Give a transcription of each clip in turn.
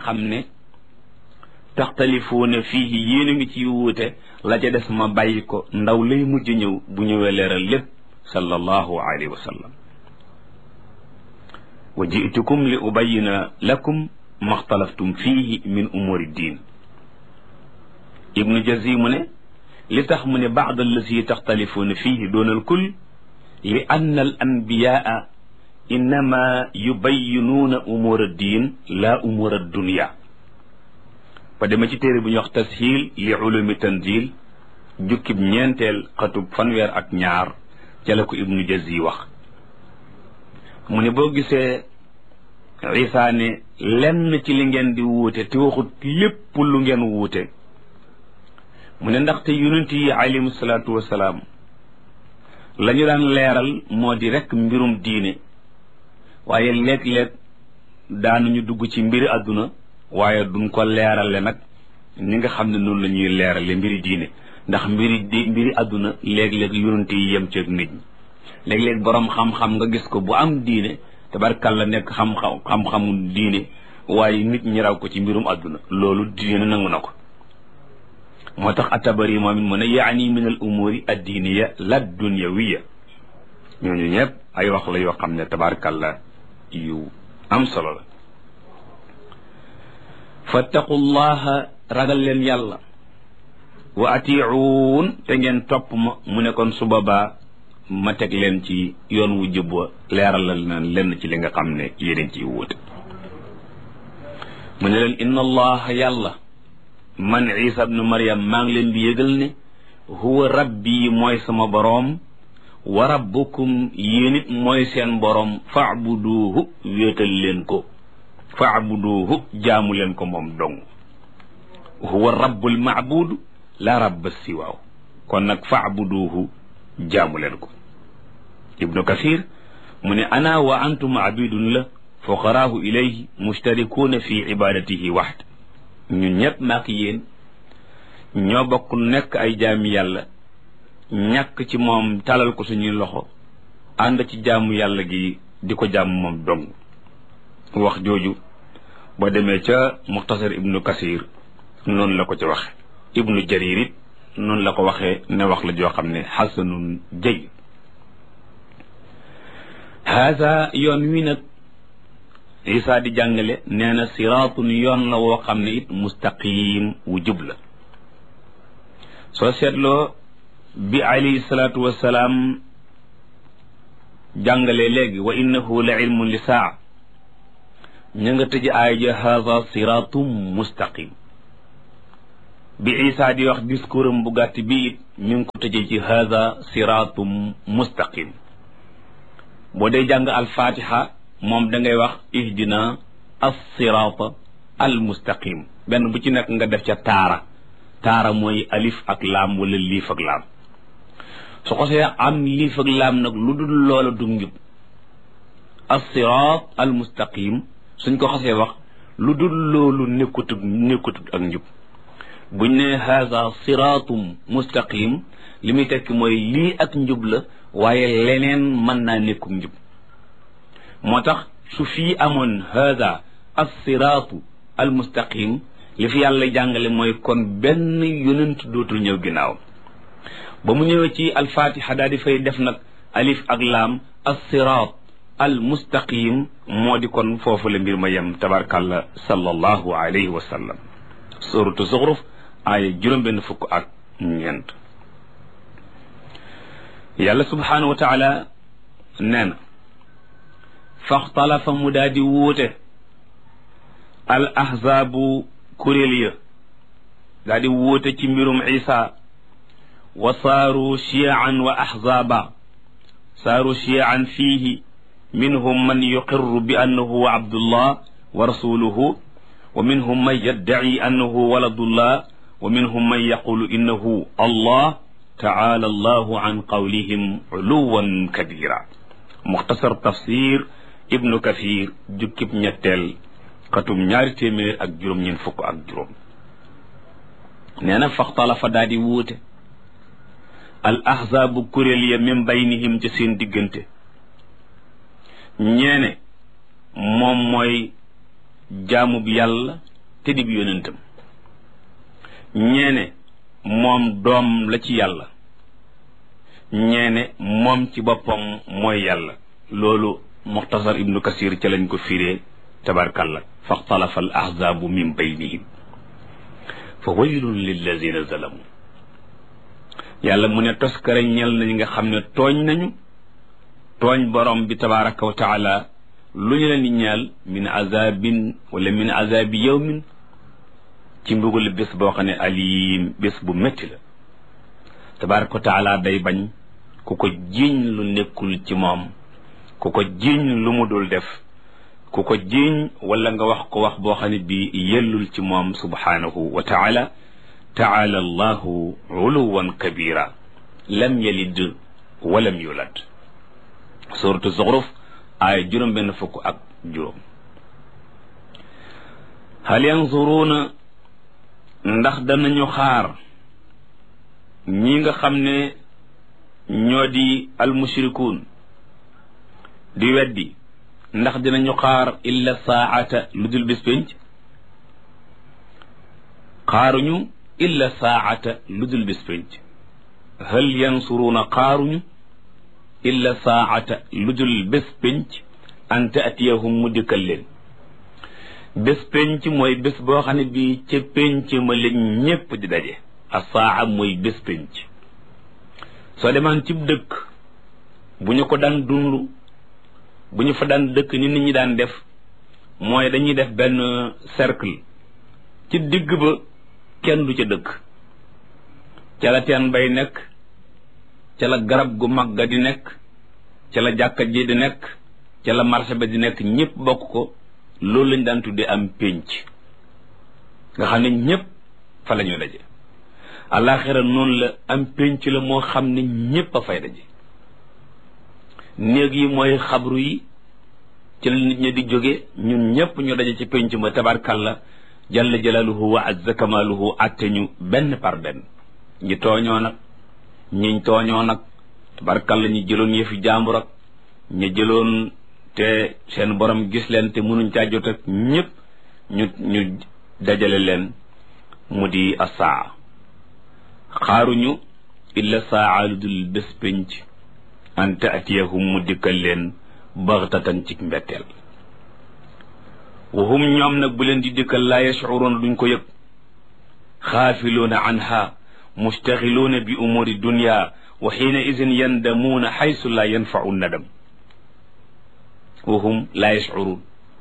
xam ne taxtalifuuna fiihi yéen a ngi ci wuute la ca des ma bàyyi ko ndaw lay mujj ñëw bu ñëwee leeral lépp sallallahu alayhi wa sallam wa ji'tukum li ubayyina lakum maxtalaftum fiihi min umuri diin ibnu jazi mu ne li tax mu ne baad allazi taxtalifuuna fiihi doonal kul li anna al anbiyaa innama yubayyinuuna umura diin la umura dunya ba dema ci téere bu ñuy wax tashiil li ulumi tanzil jukkib ñeenteel xatub fanweer ak ñaar ca la ko ibnu jazi wax mu ne boo gisee Isa ne lenn ci li ngeen di wuute te waxut lépp lu ngeen wuute mu ne ndaxte yonent yi alayhimu salaatu wasalaam la ñu daan leeral moo di rekk mbirum diine waaye léeg-léeg daanuñu dugg ci mbiri àdduna waaye duñ ko leerale nag ni nga xam ne noonu la ñuy leerale mbiri diine ndax mbiri àdduna léeg-léeg yonent yi yem ceeg nit ñi léeg-léeg boroom xam-xam nga gis ko bu am diine tabarkalla nekk xam-xamu diine waaye nit ñi raw ko ci mbirum àdduna loolu diine nangu na ko moo tax atabari moom it mu ne yaani min al umuri addiiniya la dunyawiya ñooñu ñëpp ay wax la yoo xam ne tabarkalla yu am solo la fattaqullaha ragal leen yàlla wa atiicuun te ngeen topp ma mu ne kon su boobaa ma teg leen ci yoon wu jub wa leeralal na lenn ci li nga xam ne yéen ciy wuute mu ne leen inna allaha yàlla man isa ibnu maryam maa ngi leen di yëgal ne huwa rabbi mooy sama boroom wa rabbukum yéen it mooy seen boroom faabuduuhu wéetal leen ko faabuduuhu jaamu leen ko moom dong huwa rabbul maabudu la rabba siwaaw kon nag faabuduuhu jaamu leen ko ibnu kasir mu ne ana wa antum abidun la fuqaraahu ilayhi mustarikuuna fi ibadatihi waxd ñun ñëpp maak yéen ñoo bokk nekk ay jaami yàlla ñàkk ci moom talal ko suñuy loxo ànd ci jaamu yàlla gi di ko jaamu moom dong wax jooju boo demee ca muxtasar ibnu kasir noonu la ko ci waxe ibnu jarir it noonu la ko waxee ne wax la joo xam ne xasanun jay haada yoon wi nag isa di jàngale nee na siraatun yoon la woo xam ne it mustaqim wu jub la soo seetloo bi alayhi salaatu wassalaam jàngale léegi wa innahu la ilmun li saa ña nga tëj aaya ja haada siraatum mustaqim bi isa di wax discours am bu gàtt bi it mi ngi ko tëjee ci haada siraatum mustaqim boo dee jàng alfatiha moom da ngay wax ihdina as-sirata al-mustaqim benn bu ci nekk nga def ca taara mooy alif ak laam wala liif ak laam su xosee am liif ak laam nag lu dul loola du njub as-sirat al-mustaqim suñ ko xosee wax lu dul loolu nekkutut ak njub buñ ne haza siratum mustaqim li muy tekki mooy lii ak njub la waaye leneen mën naa nekkum njub moo tax su fii amoon hada as-siraatu al-mustaqim li fi yàlla jàngale mooy kon benn yonent dootul ñëw ginnaaw ba mu ñëwee ci al-fatiha daal di fay def nag alif ak laam as-siraat al-mustaqim moo di kon foofu la mbir ma yem tabarkàlla sallallahu alayhi wa sallam suratu zuxruf aaya juróom-benn fukk ak ñeent yàlla subhanahu wa taala nee na faxtalafa mu daa di wuute al ahzaabu kuréel ya daa di wuute ci mbirum isa wa saaru chiaan wa ahzaaba saaru chiaan fiihi minhum man yuqirru bi annahu abdullah wa rasuluhu wa minhum man yaddaci annahu waladullah wa minhum man yaqulu innahu allah taala allahu an qawlihim uluwan kabira muxtasar tafsir ibnu kathir jukkib ñetteel xatum ñaari téeméer ak juróom-ñeent fukk ak juróom nee na faxtalafa daa di wuute al ahzaabu kuréel ya min baynihim ci seen diggante ñeene moom mooy jaamu bi yàlla te di bi yonentam ñeene moom doom la ci yàlla ñeene moom ci boppam mooy yàlla loolu muxtasar ibnu kasir ca lañ ko firee tabarkalla faxtalafa al ahzaabu min baynihim fa waylun lillazina zalamu yàlla mu ne toskare ñel nañu nga xam ne tooñ nañu tooñ borom bi tabaraka wa taala lu ñu leen di ñeel min azabin wala min azabi yawmin ci mbugal bés boo xam ne alim bés bu métti la tabaraka wa taala day bañ ku ko jiiñ lu nekkul ci moom ku ko jiiñ lu mu dul def ku ko jiiñ wala nga wax ko wax boo xam ne bi yellul ci moom subhanahu wa taala taala allahu uluwan kabira lam yalid walam yulad suratu zuxruf ay juróom benn fukk ak juróom hal yanzuruuna ndax danañu xaar ñi nga xam ne ñoo di almushrikuun di weddi ndax dinañu xaar illa saata lu dul bés pénc xaaruñu illa saata lu dul bés pénc hal yansuruuna xaaruñu illa saata lu dul bés pénc an taatiyahum mu dikkal leen bés pénc mooy bés boo xam ne bii ca pénc ma leen ñépp di daje as-saa mooy bés pénc soo demaan cib dëkk bu ñu ko daan dund bu ñu fa daan dëkk ni nit ñi daan def mooy dañuy def benn cercle ci digg ba kenn du ca dëkk ca la teen bay nekk ca la garab gu mag ga di nekk ca la jàkka ji di nekk ca la marché ba di nekk ñépp bokk ko loolu lañ daan tuddee am pénc nga xam ne ñépp fa la ñu daje àllaaxira noonu la am pénc la moo xam ne ñépp a fay daje néeg yi mooy xabru yi ci la nit ñi di jóge ñun ñépp ñu daje ci pénc ma tabarkalla jalla jalaaluhu wa azza kamaaluhu atte ñu benn par benn ñi tooñoo nag ñiñ tooñoo nag tabarkalla ñi jëloon yëfi jàmbur ak ñi jëloon te seen borom gis leen te mënuñ caa jot ak ñépp ñu dajale leen mu di asaa xaaruñu illa saa lu dul bés pénc an taatiyahum mu dikkal leen baxtatan ci mbetteel wahum ñoom nag bu leen di dikkal laa yashcuruuna duñ ko yëg xaafiluuna anha mustaxiluuna bi umuri dunya wa xiina idin yandamuuna xaysu laa yanfacu nadam wahum laa yashcuruun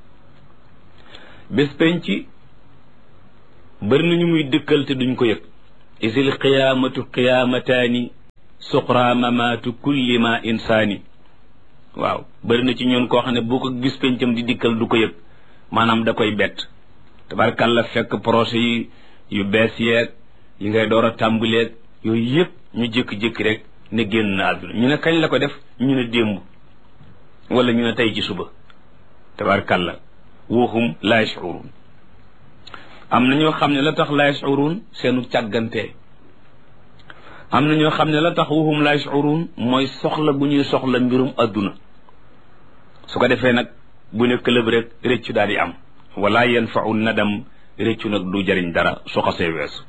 bés penc bëri nañu muy dikkal te duñ ko yëg isil qiyaamatu qiyaamataani suqra mamaatu kulli ma insaani waaw bëri na ci ñoon koo xam ne boo ko gis pencam di dikkal du ko yëg maanaam da koy bett tabarkàlla fekk projet yi yu bees yeeg yi ngay door a tàmbaleeg yooyu yëpp ñu jékki-jékki rek ne génn na àdduna ñu ne kañ la ko def ñu ne démb wala ñu ne tey ci suba tabarkàlla wahum laa yashcuruun am na ñoo xam ne la tax laa yashcuruun seenu càggante am na ñoo xam ne la tax wahum laa yashcuruun mooy soxla bu ñuy soxla mbirum adduna su ko defee nag bu ne këlëb rek réccu daal di am wala yanfau nadam réccu nag du jariñ dara su xasee weesu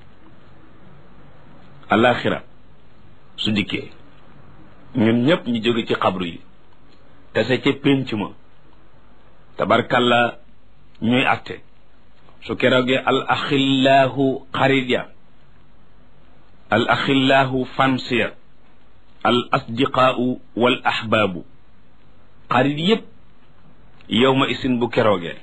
alaxira su dikkee ñun ñëpp ñu jóge ci xabru yi tase ca pénc ma tabarkalla ñuy atte su keroogee al axillaahu xarit ya al axillaahu fansiya al asdiqaau wal ahbaabu xarit yépp yowma isin bu keroogee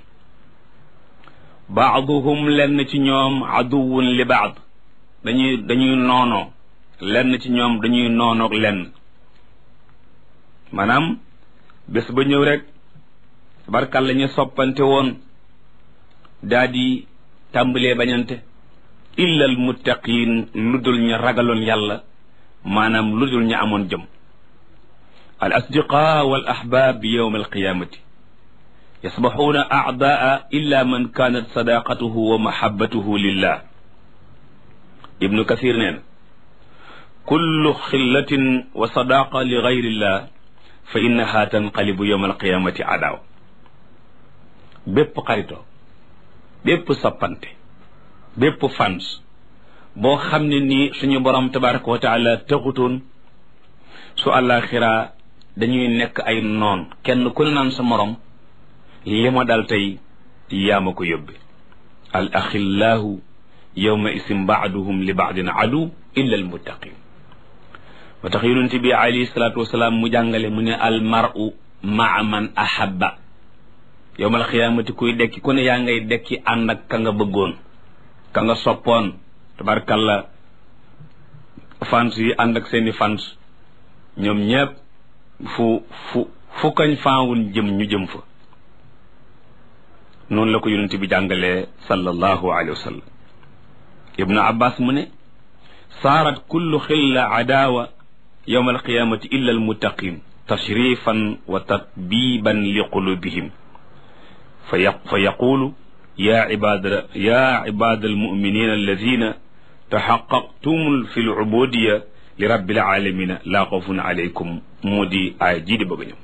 baaduhum lenn ci ñoom aduwun li baad dañuy noonoo lenn ci ñoom dañuy noonoog lenn maanaam bés ba ñëw rek barkal la ñu soppante woon daa di tàmbalee bañante illa al muttaqin lu dul ñu ragaloon yàlla maanaam lu dul ñu amoon jëm al asdiqa wal ahbab yawm al qiyamati yasbaxuuna aadaa illa man kaanat sadaqatuhu wa mahabbatuhu lillah ibnu kathir nee na kullu xillatin wa sadaqa li gayrillah fa innaha tanqalibu yawm alqiyamati adaaw bépp xaritoo bépp soppante bépp fans boo xam ne nii suñu borom tabaraka wa taala taxutoon su àllaaxira dañuy nekk ay noon kenn ku ne naan sa morom li ma dal tey yaa ma ko yóbbe al axillaahu yawma isim baaduhum li baadin adu illa al muttaqin ba tax yonent bi alayhi salaatu wasalaam mu jàngale mu ne al mar'u maa man ahabba yawmal xiyaamati kuy dekki ku ne yaa ngay dekki ànd ak ka nga bëggoon ka nga soppoon tabarkalla fans yi ànd ak seeni fans ñoom ñëpp fu kañ faawun jëm ñu jëm fa noonu la ko yonent bi jàngalee sallallahu alayhi wa sallam ibnu abbas mu ne saarat kullu xilla adaawa yawma alqiyamati illa almuttaqin tashrifan wa tatbiban li qulubihim fa yaqulu ya ibada almuminina alladina taxaqaqtum fi lubudiya li rabbil alamina laa xawfun alaykum moo di aaya jii di bëgg ñëw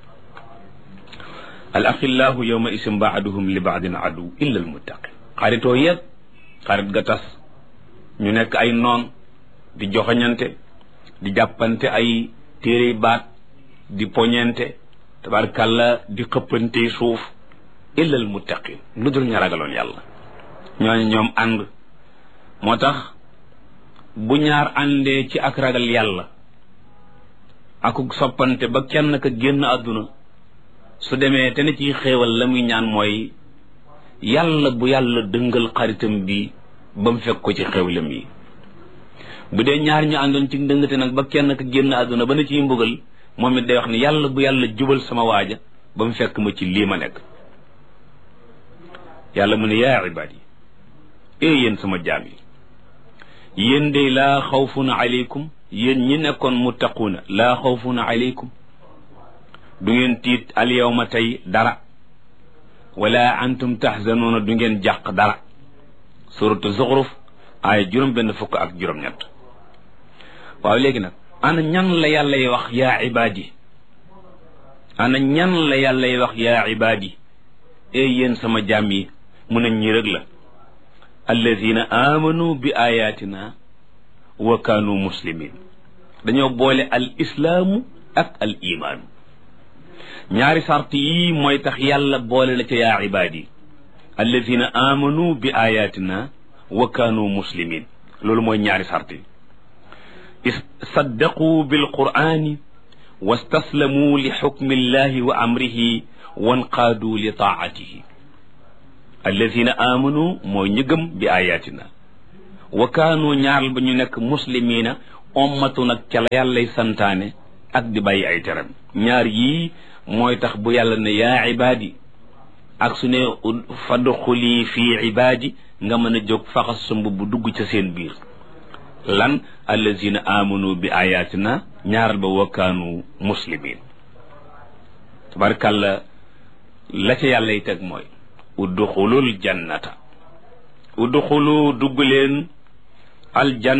al axillahu yawma isim baaduhum li baadin adu illa almuttaqin xaritoo yëpp xarit ga tas ñu nekk ay noon di joxoñante di jàppante ay téere baat di poñente tabarkàlla di xëppante suuf illa almuttaqin lu dul ña ragaloon yàlla ñooñu ñoom ànd moo tax bu ñaar àndee ci ak ragal yàlla akuk soppante ba kenn ka génn àdduna su demee te ne ci xéewal la muy ñaan mooy yàlla bu yàlla dëngal xaritam bi ba mu fekk ko ci xéewlam yi bu dee ñaar ñu àndoon ci dëngate nag ba kenn ka génn àdduna ba na ciy mbugal moom it day wax ni yàlla bu yàlla jubal sama waaja ba mu fekk ma ci lii ma nekk yàlla mu ne yaa ibaad yi yéen sama jaam yi yéen de laa xawfun aleykum yéen ñi nekkoon muttaquuna laa xawfun aleykum du ngeen tiit al yawma tey dara wala antum tahzanuuna du ngeen jàq dara suratu zuxruf aaya juróom-benn fukk ak juróom-ñett waaw léegi nag ana ñan la yàlla y wax yaa ibaadi ana ñan la yàlla y wax yaa ibaadi yéen sama jaam yi mu ne ñi rek la alladina amanu bi ayatina wa kaanu muslimin dañoo boole al islaamu ak al imaanu ñaari sart yi mooy tax yàlla boole la ca yaa ibaadi alladina amanu bi ayatina wa kaanu muslimin loolu mooy ñaari sart yi saddaqu bil qur'ani wastaslamu li xukmi llahi wa amrihi wanqaadu li taatihi alladina amanu mooy ñu gëm bi ayatina wa kaanu ñaaral ba ñu nekk muslimina ommatu nag ca la yàllay santaane ak di bàyyi ay teram ñaar yii mooy tax bu yàlla ne yaa ibaadi ak su ne fadxuli fii ibaadi nga mën a jóg faxas sa mbubb bu dugg ca seen biir lan allazina amanu bi ayatina ñaaral ba wa kaanu muslimin tabarkàlla la ca yàllay teg mooy udxulul jannata udxulu dugg leen aljanna